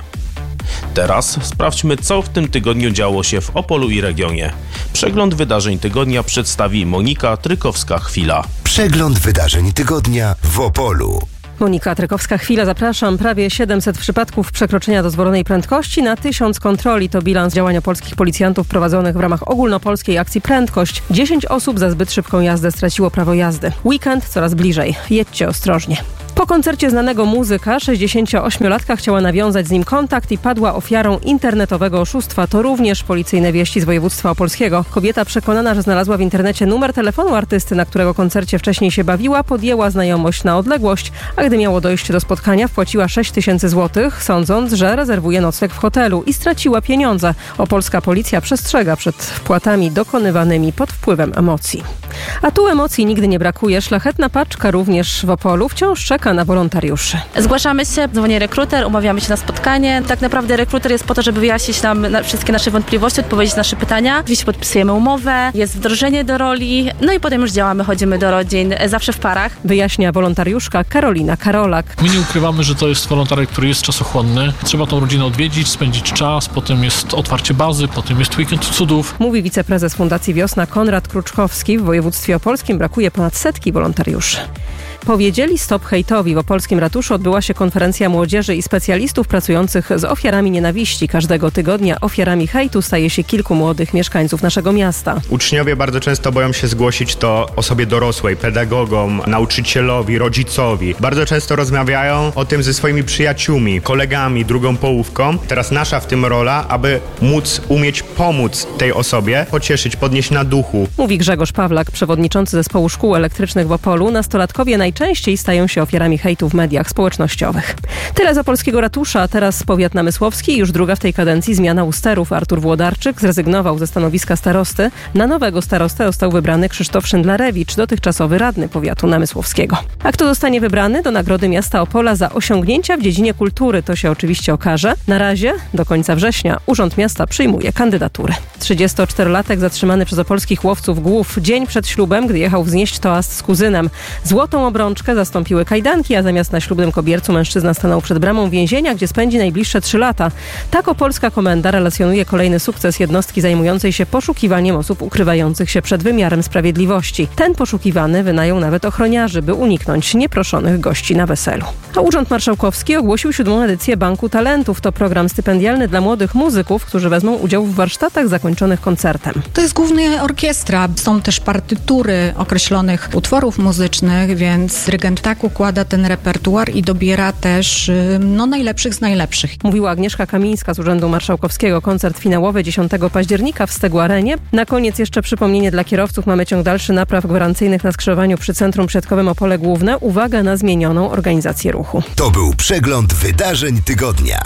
Teraz sprawdźmy, co w tym tygodniu działo się w Opolu i regionie. Przegląd wydarzeń tygodnia przedstawi Monika Trykowska-Chwila. Przegląd wydarzeń tygodnia w Opolu. Monika Trykowska-Chwila, zapraszam. Prawie 700 przypadków przekroczenia dozwolonej prędkości na 1000 kontroli. To bilans działania polskich policjantów prowadzonych w ramach ogólnopolskiej akcji Prędkość. 10 osób za zbyt szybką jazdę straciło prawo jazdy. Weekend coraz bliżej. Jedźcie ostrożnie. Po koncercie znanego muzyka 68-latka chciała nawiązać z nim kontakt i padła ofiarą internetowego oszustwa. To również policyjne wieści z województwa opolskiego. Kobieta przekonana, że znalazła w internecie numer telefonu artysty, na którego koncercie wcześniej się bawiła, podjęła znajomość na odległość, a gdy miało dojść do spotkania, wpłaciła 6000 zł, sądząc, że rezerwuje nocleg w hotelu i straciła pieniądze. Opolska policja przestrzega przed wpłatami dokonywanymi pod wpływem emocji. A tu emocji nigdy nie brakuje. Szlachetna paczka również w Opolu wciąż czeka na wolontariuszy. Zgłaszamy się, dzwoni rekruter, umawiamy się na spotkanie. Tak naprawdę rekruter jest po to, żeby wyjaśnić nam wszystkie nasze wątpliwości, odpowiedzieć na nasze pytania. Oczywiście podpisujemy umowę, jest wdrożenie do roli, no i potem już działamy, chodzimy do rodzin, zawsze w parach. Wyjaśnia wolontariuszka Karolina Karolak. My nie ukrywamy, że to jest wolontariat, który jest czasochłonny. Trzeba tą rodzinę odwiedzić, spędzić czas, potem jest otwarcie bazy, potem jest weekend cudów. Mówi wiceprezes Fundacji Wiosna Konrad Kruczkowski. W województwie opolskim brakuje ponad 100 wolontariuszy. Powiedzieli stop hejtowi. W opolskim ratuszu odbyła się konferencja młodzieży i specjalistów pracujących z ofiarami nienawiści. Każdego tygodnia ofiarami hejtu staje się kilku młodych mieszkańców naszego miasta. Uczniowie bardzo często boją się zgłosić to osobie dorosłej, pedagogom, nauczycielowi, rodzicowi. Bardzo często rozmawiają o tym ze swoimi przyjaciółmi, kolegami, drugą połówką. Teraz nasza w tym rola, aby umieć pomóc tej osobie, pocieszyć, podnieść na duchu. Mówi Grzegorz Pawlak, przewodniczący zespołu szkół elektrycznych w Opolu. Nastolatkowie najczęściej stają się ofiarami hejtu w mediach społecznościowych. Tyle z opolskiego ratusza, a teraz powiat namysłowski. Już druga w tej kadencji zmiana usterów. Artur Włodarczyk zrezygnował ze stanowiska starosty. Na nowego starostę został wybrany Krzysztof Szyndlarewicz, dotychczasowy radny powiatu namysłowskiego. A kto zostanie wybrany do Nagrody Miasta Opola za osiągnięcia w dziedzinie kultury, to się oczywiście okaże. Na razie, do końca września, Urząd Miasta przyjmuje kandydatury. 34-latek zatrzymany przez opolskich łowców głów dzień przed ślubem, gdy jechał wznieść toast z kuzynem. Złotą obrączkę zastąpiły kajdanki, a zamiast na ślubnym kobiercu mężczyzna stanął przed bramą więzienia, gdzie spędzi najbliższe 3 lata. Tak opolska komenda relacjonuje kolejny sukces jednostki zajmującej się poszukiwaniem osób ukrywających się przed wymiarem sprawiedliwości. Ten poszukiwany wynajął nawet ochroniarzy, by uniknąć nieproszonych gości na weselu. A Urząd Marszałkowski ogłosił 7. edycję Banku Talentów. To program stypendialny dla młodych muzyków, którzy wezmą udział w warsztatach zakończonych koncertem. To jest głównie orkiestra. Są też partytury określonych utworów muzycznych, więc dyrygent tak układa ten repertuar i dobiera też najlepszych z najlepszych. Mówiła Agnieszka Kamińska z Urzędu Marszałkowskiego. Koncert finałowy 10 października w Stegu Arenie. Na koniec jeszcze przypomnienie dla kierowców. Mamy ciąg dalszy napraw gwarancyjnych na skrzyżowaniu przy Centrum Przesiadkowym Opole Główne. Uwaga na zmienioną organizację ruchu. To był przegląd wydarzeń tygodnia.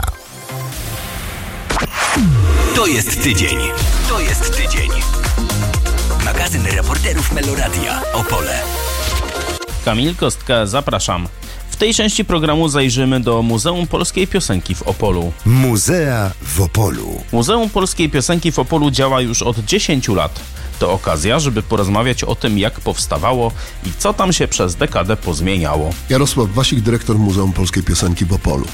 To jest tydzień. To jest tydzień. Magazyn reporterów Meloradia Opole. Kamil Kostka, zapraszam. W tej części programu zajrzymy do Muzeum Polskiej Piosenki w Opolu. Muzea w Opolu. Muzeum Polskiej Piosenki w Opolu działa już od 10 lat. To okazja, żeby porozmawiać o tym, jak powstawało i co tam się przez dekadę pozmieniało. Jarosław Wasik, dyrektor Muzeum Polskiej Piosenki w Opolu.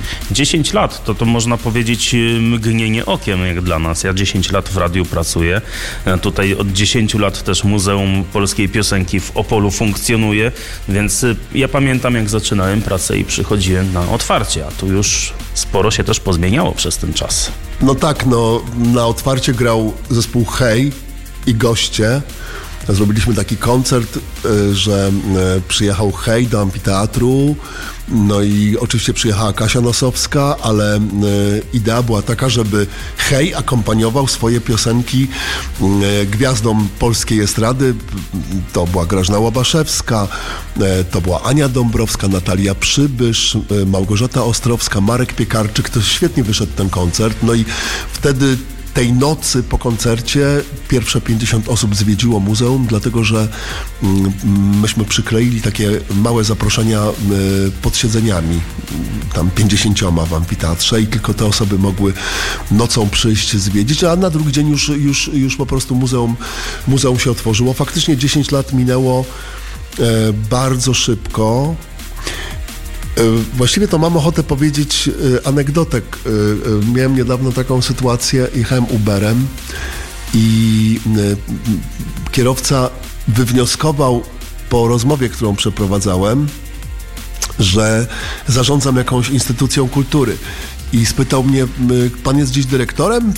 10 lat to można powiedzieć mgnienie okiem jak dla nas. Ja 10 lat w radiu pracuję. Tutaj od 10 lat też Muzeum Polskiej Piosenki w Opolu funkcjonuje, więc ja pamiętam jak zaczynałem pracę i przychodziłem na otwarcie, a tu już sporo się też pozmieniało przez ten czas. No tak, na otwarcie grał zespół Hej i goście. Zrobiliśmy taki koncert, że przyjechał Hej do amfiteatru, no i oczywiście przyjechała Kasia Nosowska, ale idea była taka, żeby Hej akompaniował swoje piosenki gwiazdom polskiej estrady. To była Grażyna Łabaszewska, to była Ania Dąbrowska, Natalia Przybysz, Małgorzata Ostrowska, Marek Piekarczyk. To świetnie wyszedł ten koncert. No i wtedy tej nocy po koncercie pierwsze 50 osób zwiedziło muzeum, dlatego że myśmy przykleili takie małe zaproszenia pod siedzeniami, tam 50 w amfiteatrze i tylko te osoby mogły nocą przyjść, zwiedzić, a na drugi dzień już po prostu muzeum się otworzyło. Faktycznie 10 lat minęło bardzo szybko. Właściwie to mam ochotę powiedzieć anegdotek. Miałem niedawno taką sytuację, jechałem Uberem i kierowca wywnioskował po rozmowie, którą przeprowadzałem, że zarządzam jakąś instytucją kultury. I spytał mnie, pan jest gdzieś dyrektorem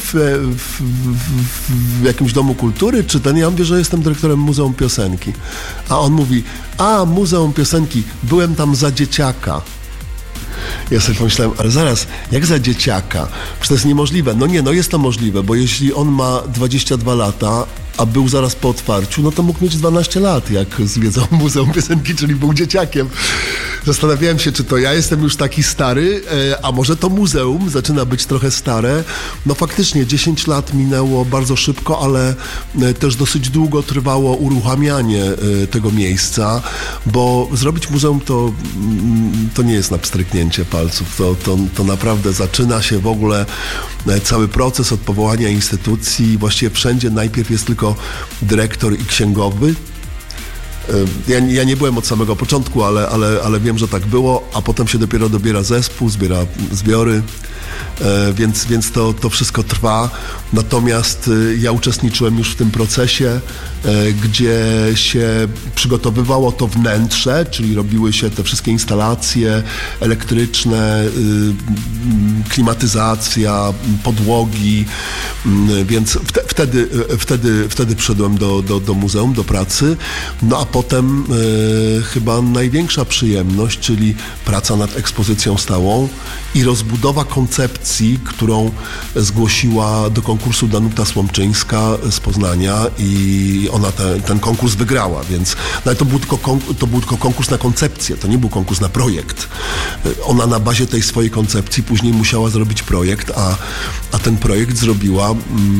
w jakimś domu kultury, czy ten? Ja mówię, że jestem dyrektorem Muzeum Piosenki. A on mówi, Muzeum Piosenki, byłem tam za dzieciaka. Ja sobie pomyślałem, ale zaraz, jak za dzieciaka? Przecież to jest niemożliwe. No jest to możliwe, bo jeśli on ma 22 lata, a był zaraz po otwarciu, no to mógł mieć 12 lat, jak zwiedzał Muzeum Piosenki, czyli był dzieciakiem. Zastanawiałem się, czy to ja jestem już taki stary, a może to muzeum zaczyna być trochę stare. No faktycznie 10 lat minęło bardzo szybko, ale też dosyć długo trwało uruchamianie tego miejsca, bo zrobić muzeum to nie jest na pstryknięcie palców. To naprawdę zaczyna się w ogóle cały proces od powołania instytucji. Właściwie wszędzie najpierw jest tylko dyrektor i księgowy. Ja nie byłem od samego początku, ale wiem, że tak było, a potem się dopiero dobiera zespół, zbiera zbiory, więc to wszystko trwa. Natomiast ja uczestniczyłem już w tym procesie, gdzie się przygotowywało to wnętrze, czyli robiły się te wszystkie instalacje elektryczne, klimatyzacja, podłogi, więc wtedy przyszedłem do muzeum, do pracy. No a potem chyba największa przyjemność, czyli praca nad ekspozycją stałą i rozbudowa koncepcji, którą zgłosiła do konkursu Danuta Słomczyńska z Poznania i ona ten konkurs wygrała, więc ale to był tylko konkurs na koncepcję, to nie był konkurs na projekt. Ona na bazie tej swojej koncepcji później musiała zrobić projekt, a ten projekt zrobiła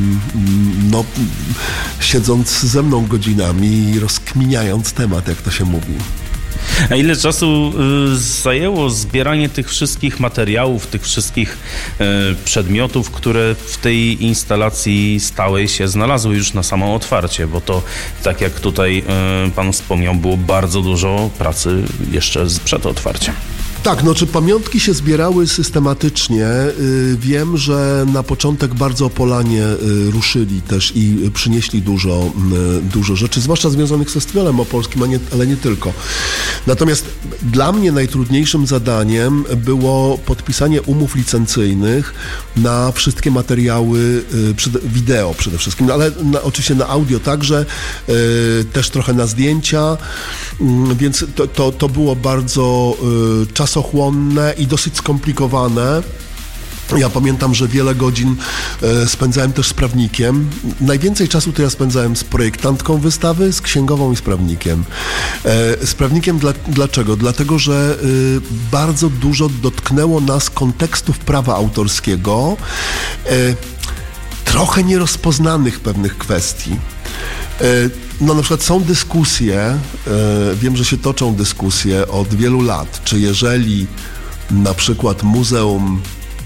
siedząc ze mną godzinami i rozkminiając temat, jak to się mówi. A ile czasu zajęło zbieranie tych wszystkich materiałów, tych wszystkich przedmiotów, które w tej instalacji stałej się znalazły już na samo otwarcie? Bo to, tak jak tutaj pan wspomniał, było bardzo dużo pracy jeszcze przed otwarciem. Tak, czy pamiątki się zbierały systematycznie. Wiem, że na początek bardzo Opolanie ruszyli też i przynieśli dużo rzeczy, zwłaszcza związanych z festiwalem opolskim, ale nie tylko. Natomiast dla mnie najtrudniejszym zadaniem było podpisanie umów licencyjnych na wszystkie materiały, wideo przede wszystkim, ale oczywiście na audio także, też trochę na zdjęcia, więc to było bardzo czasochłonne i dosyć skomplikowane. Ja pamiętam, że wiele godzin spędzałem też z prawnikiem. Najwięcej czasu to ja spędzałem z projektantką wystawy, z księgową i z prawnikiem. Z prawnikiem dlaczego? Dlatego, że bardzo dużo dotknęło nas kontekstów prawa autorskiego, trochę nierozpoznanych pewnych kwestii. Na przykład są dyskusje, wiem, że się toczą dyskusje od wielu lat, czy jeżeli na przykład muzeum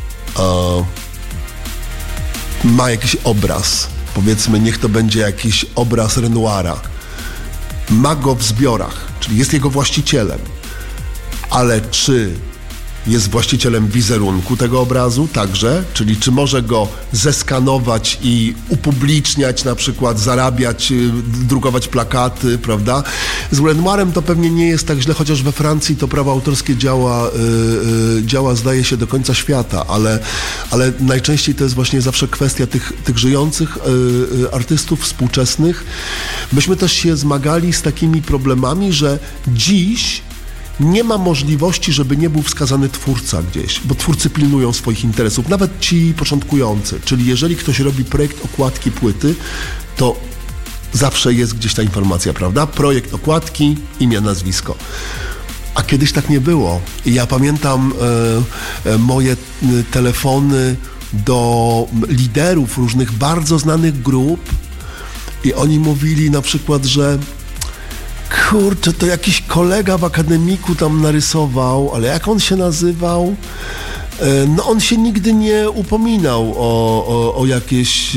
ma jakiś obraz, powiedzmy, niech to będzie jakiś obraz Renoira, ma go w zbiorach, czyli jest jego właścicielem, ale czy jest właścicielem wizerunku tego obrazu także, czyli czy może go zeskanować i upubliczniać, na przykład zarabiać, drukować plakaty, prawda? Z Renoirem to pewnie nie jest tak źle, chociaż we Francji to prawo autorskie działa zdaje się do końca świata, ale najczęściej to jest właśnie zawsze kwestia tych żyjących artystów współczesnych. Myśmy też się zmagali z takimi problemami, że dziś nie ma możliwości, żeby nie był wskazany twórca gdzieś, bo twórcy pilnują swoich interesów, nawet ci początkujący. Czyli jeżeli ktoś robi projekt okładki płyty, to zawsze jest gdzieś ta informacja, prawda? Projekt okładki, imię, nazwisko. A kiedyś tak nie było. I ja pamiętam moje telefony do liderów różnych bardzo znanych grup i oni mówili na przykład, że kurczę, to jakiś kolega w akademiku tam narysował, ale jak on się nazywał? No on się nigdy nie upominał o jakieś...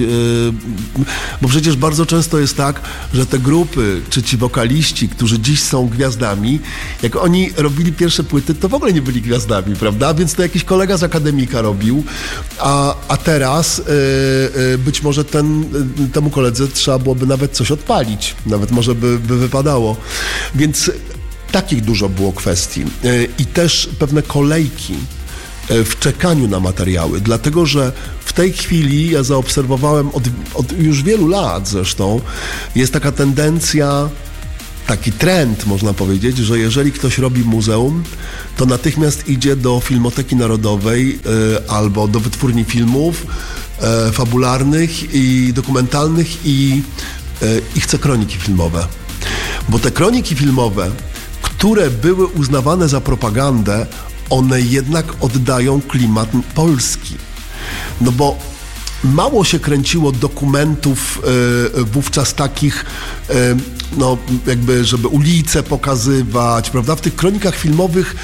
Bo przecież bardzo często jest tak, że te grupy, czy ci wokaliści, którzy dziś są gwiazdami, jak oni robili pierwsze płyty, to w ogóle nie byli gwiazdami, prawda? Więc to jakiś kolega z akademika robił, a teraz być może temu koledze trzeba byłoby nawet coś odpalić. Nawet może by wypadało. Więc takich dużo było kwestii. I też pewne kolejki w czekaniu na materiały, dlatego że w tej chwili ja zaobserwowałem od już wielu lat zresztą, jest taka tendencja, taki trend można powiedzieć, że jeżeli ktoś robi muzeum, to natychmiast idzie do Filmoteki Narodowej albo do wytwórni filmów fabularnych i dokumentalnych i chce kroniki filmowe. Bo te kroniki filmowe, które były uznawane za propagandę, one jednak oddają klimat polski. No bo mało się kręciło dokumentów wówczas takich, no jakby, żeby ulice pokazywać, prawda? W tych kronikach filmowych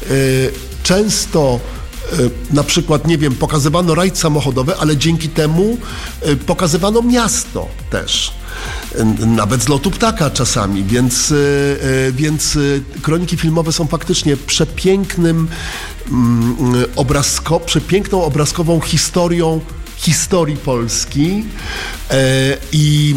często na przykład, nie wiem, pokazywano rajd samochodowy, ale dzięki temu pokazywano miasto też. Nawet z lotu ptaka czasami, więc kroniki filmowe są faktycznie przepiękną obrazkową historią historii Polski i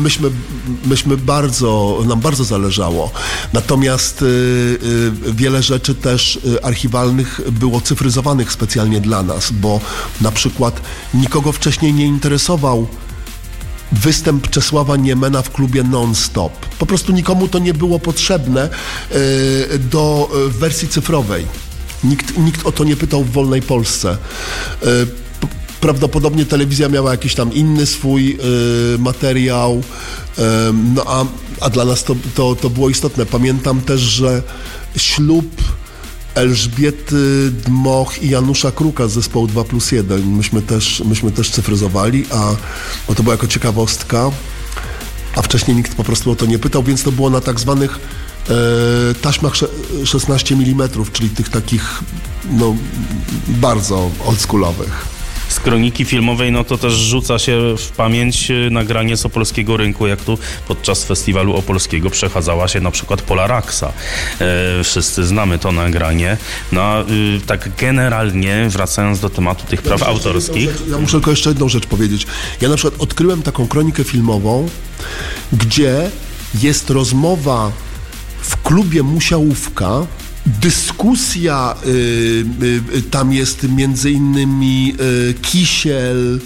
nam bardzo zależało. Natomiast wiele rzeczy też archiwalnych było cyfryzowanych specjalnie dla nas, bo na przykład nikogo wcześniej nie interesował występ Czesława Niemena w klubie Non-Stop. Po prostu nikomu to nie było potrzebne do wersji cyfrowej. Nikt o to nie pytał w wolnej Polsce. Prawdopodobnie telewizja miała jakiś tam inny swój materiał, no a dla nas to było istotne. Pamiętam też, że ślub Elżbiety Dmoch i Janusza Kruka z zespołu 2+1 myśmy też cyfryzowali, bo to była jako ciekawostka, a wcześniej nikt po prostu o to nie pytał, więc to było na tak zwanych taśmach 16 mm, czyli tych takich no, bardzo oldschoolowych. Z kroniki filmowej, no to też rzuca się w pamięć nagranie z Opolskiego Rynku, jak tu podczas festiwalu opolskiego przechadzała się na przykład Pola Raksa. Wszyscy znamy to nagranie. No tak generalnie, wracając do tematu tych praw autorskich. Ja muszę tylko jeszcze jedną rzecz powiedzieć. Ja na przykład odkryłem taką kronikę filmową, gdzie jest rozmowa w klubie Musiałówka, dyskusja, tam jest między innymi Kisiel,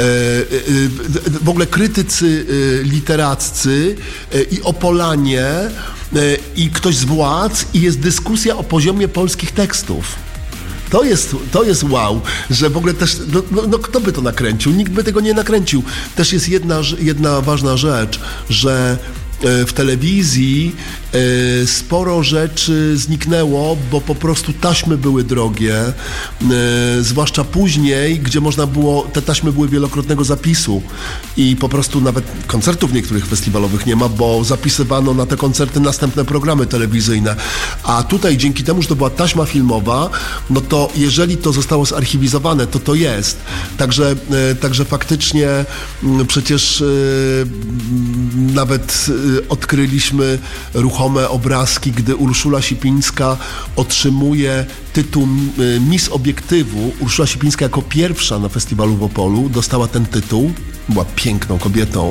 w ogóle krytycy literaccy i Opolanie i ktoś z władz i jest dyskusja o poziomie polskich tekstów. To jest wow, że w ogóle też, no kto by to nakręcił? Nikt by tego nie nakręcił. Też jest jedna ważna rzecz, że w telewizji sporo rzeczy zniknęło, bo po prostu taśmy były drogie, zwłaszcza później, gdzie można było, te taśmy były wielokrotnego zapisu i po prostu nawet koncertów niektórych festiwalowych nie ma, bo zapisywano na te koncerty następne programy telewizyjne, a tutaj dzięki temu, że to była taśma filmowa, no to jeżeli to zostało zarchiwizowane, to jest. Także faktycznie przecież nawet odkryliśmy ruchome obrazki, gdy Urszula Sipińska otrzymuje tytuł Miss Obiektywu. Urszula Sipińska jako pierwsza na festiwalu w Opolu dostała ten tytuł. Była piękną kobietą.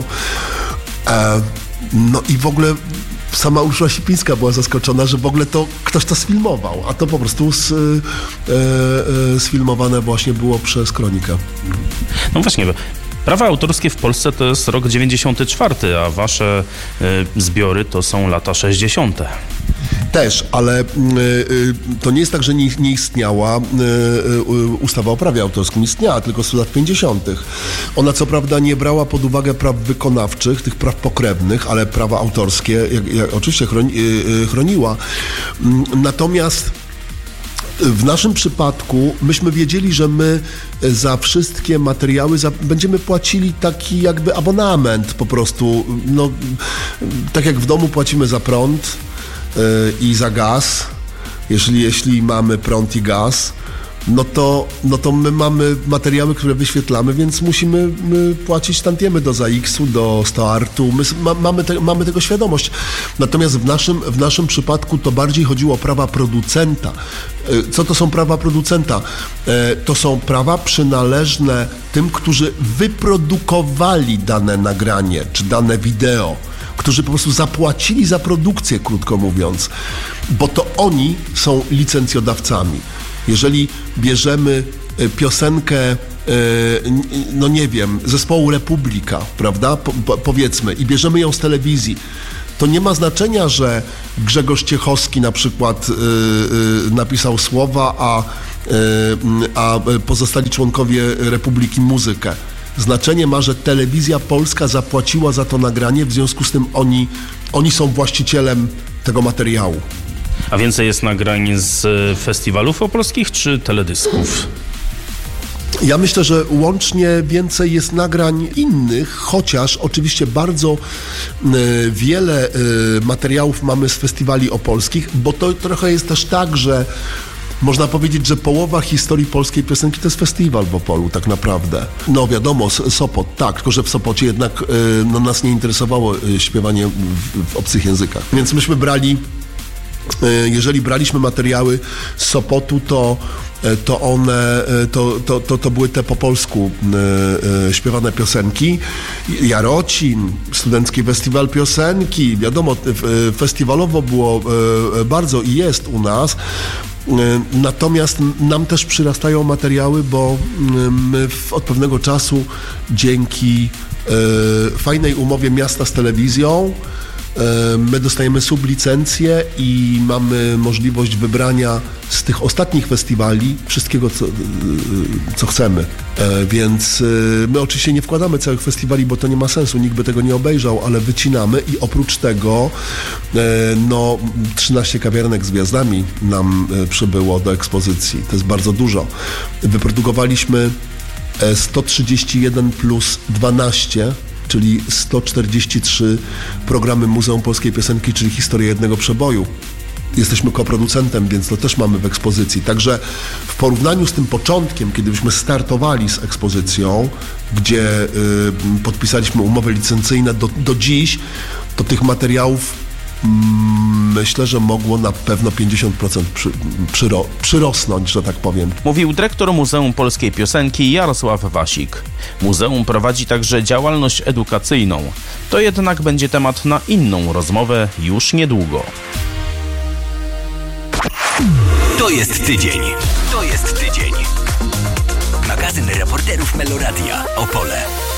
No i w ogóle sama Urszula Sipińska była zaskoczona, że w ogóle to ktoś to sfilmował, a to po prostu sfilmowane właśnie było przez Kronikę. No właśnie, prawa autorskie w Polsce to jest rok 94, a wasze zbiory to są lata 60. Też, ale to nie jest tak, że nie istniała ustawa o prawie autorskim. Istniała tylko z lat 50. Ona co prawda nie brała pod uwagę praw wykonawczych, tych praw pokrewnych, ale prawa autorskie oczywiście chroniła. Natomiast w naszym przypadku myśmy wiedzieli, że my za wszystkie materiały będziemy płacili taki jakby abonament po prostu. No, tak jak w domu płacimy za prąd i za gaz, jeśli mamy prąd i gaz, no to my mamy materiały, które wyświetlamy, więc musimy płacić tantiemy do ZAX-u, do StoArtu. My mamy tego świadomość. Natomiast w naszym przypadku to bardziej chodziło o prawa producenta. Co to są prawa producenta? To są prawa przynależne tym, którzy wyprodukowali dane nagranie czy dane wideo, którzy po prostu zapłacili za produkcję, krótko mówiąc, bo to oni są licencjodawcami. Jeżeli bierzemy piosenkę, no nie wiem, zespołu Republika, prawda, powiedzmy, i bierzemy ją z telewizji, to nie ma znaczenia, że Grzegorz Ciechowski na przykład napisał słowa, a pozostali członkowie Republiki muzykę. Znaczenie ma, że Telewizja Polska zapłaciła za to nagranie, w związku z tym oni są właścicielem tego materiału. A więcej jest nagrań z festiwalów opolskich czy teledysków? Ja myślę, że łącznie więcej jest nagrań innych, chociaż oczywiście bardzo wiele materiałów mamy z festiwali opolskich, bo to trochę jest też tak, że można powiedzieć, że połowa historii polskiej piosenki to jest festiwal w Opolu tak naprawdę. No wiadomo, Sopot, tak, tylko że w Sopocie jednak nas nie interesowało śpiewanie w obcych językach. Więc myśmy brali, jeżeli braliśmy materiały z Sopotu, to one, to były te po polsku śpiewane piosenki. Jarocin, Studencki Festiwal Piosenki, wiadomo, festiwalowo było bardzo i jest u nas. Natomiast nam też przyrastają materiały, bo my od pewnego czasu dzięki fajnej umowie miasta z telewizją my dostajemy sublicencję i mamy możliwość wybrania z tych ostatnich festiwali wszystkiego, co chcemy. Więc my oczywiście nie wkładamy całych festiwali, bo to nie ma sensu, nikt by tego nie obejrzał, ale wycinamy i oprócz tego 13 kawiarenek z gwiazdami nam przybyło do ekspozycji. To jest bardzo dużo. Wyprodukowaliśmy 131 plus 12, czyli 143 programy Muzeum Polskiej Piosenki, czyli historia jednego przeboju. Jesteśmy koproducentem, więc to też mamy w ekspozycji. Także w porównaniu z tym początkiem, kiedy byśmy startowali z ekspozycją, gdzie podpisaliśmy umowy licencyjne do dziś, to tych materiałów myślę, że mogło na pewno 50% przyrosnąć, że tak powiem. Mówił dyrektor Muzeum Polskiej Piosenki Jarosław Wasik. Muzeum prowadzi także działalność edukacyjną. To jednak będzie temat na inną rozmowę już niedługo. To jest tydzień. To jest tydzień. Magazyn reporterów Meloradia. Opole.